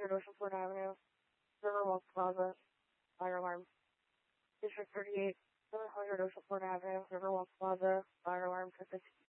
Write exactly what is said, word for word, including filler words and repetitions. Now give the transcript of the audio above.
hundred Oceanport Avenue, Riverwalk Plaza, fire alarm. District thirty-eight, seven hundred Oceanport Avenue, Riverwalk Plaza, fire alarm for fifteen.